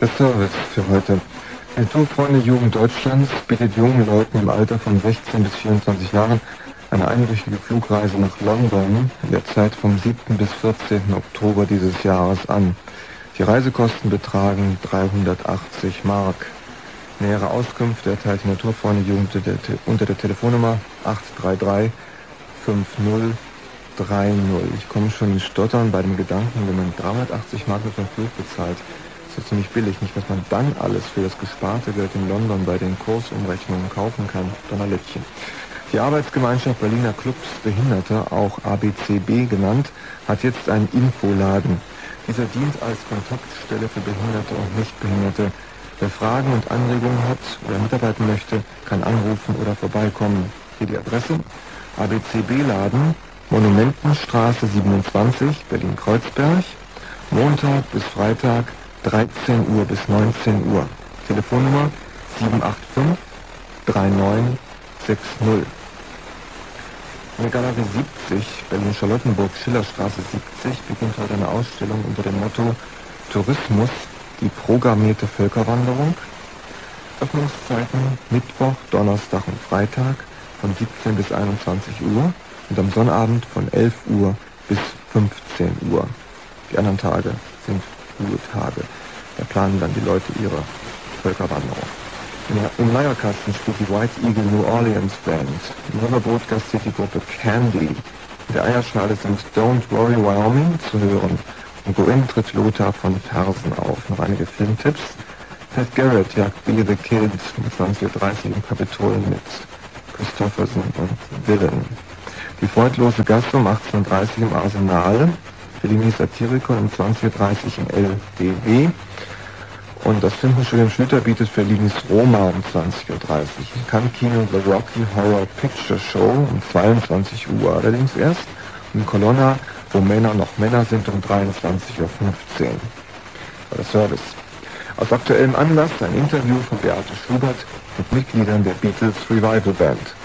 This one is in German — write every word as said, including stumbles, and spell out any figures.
Der Service für heute. Die Tourfreunde Jugend Deutschlands bietet jungen Leuten im Alter von sechzehn bis vierundzwanzig Jahren eine einwöchige Flugreise nach London in der Zeit vom siebten bis vierzehnten Oktober dieses Jahres an. Die Reisekosten betragen dreihundertachtzig Mark. Nähere Auskünfte erteilt die Naturfreunde Jugend unter der Telefonnummer acht drei drei fünf null drei null. Ich komme schon ins Stottern bei dem Gedanken, wenn man dreihundertachtzig Mark für den Flug bezahlt. Das ist ziemlich billig, nicht was man dann alles für das gesparte Geld in London bei den Kursumrechnungen kaufen kann. Donnerlittchen. Die Arbeitsgemeinschaft Berliner Clubs Behinderte, auch A B C B genannt, hat jetzt einen Infoladen. Dieser dient als Kontaktstelle für Behinderte und Nichtbehinderte. Wer Fragen und Anregungen hat oder mitarbeiten möchte, kann anrufen oder vorbeikommen. Hier die Adresse: A B C B-Laden, Monumentenstraße siebenundzwanzig, Berlin-Kreuzberg, Montag bis Freitag, dreizehn Uhr bis neunzehn Uhr. Telefonnummer sieben acht fünf drei neun sechs null. In der Galerie siebzig, Berlin-Charlottenburg, Schillerstraße siebzig, beginnt heute eine Ausstellung unter dem Motto Tourismus, die programmierte Völkerwanderung. Öffnungszeiten Mittwoch, Donnerstag und Freitag von siebzehn bis einundzwanzig Uhr und am Sonnabend von elf Uhr bis fünfzehn Uhr. Die anderen Tage sind Ruhetage. Da planen dann die Leute ihre Völkerwanderung. Im Leierkasten spielt die White Eagle New Orleans Band. Im Riverboat gastiert die Gruppe Candy. In der Eierschale sind Don't Worry Wyoming zu hören. Und Goin tritt Lothar von Fersen auf. Noch einige Filmtipps. Pat Garrett jagt Billy the Kid um zwanzig Uhr dreißig im Kapitol mit Christopherson und Villain. Die freudlose Gasse um achtzehn Uhr dreißig im Arsenal. Fellini Satyricon um zwanzig Uhr dreißig im L D W. Und das Filmstudio Schlüter bietet Fellinis Roma um zwanzig Uhr dreißig. Im Cannes-Kino The Rocky Horror Picture Show um zweiundzwanzig Uhr allerdings erst. Und in Colonna, wo Männer noch Männer sind, um dreiundzwanzig Uhr fünfzehn. War der Service. Aus aktuellem Anlass ein Interview von Beate Schubert mit Mitgliedern der Beatles Revival Band.